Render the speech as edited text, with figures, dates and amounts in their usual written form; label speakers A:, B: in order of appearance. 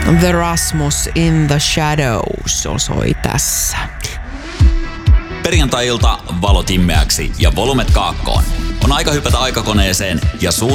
A: The Rasmus in the Shadows soi tässä.
B: Perjantai-ilta valot himmeäksi ja volumet kaakkoon. On aika hypätä aikakoneeseen ja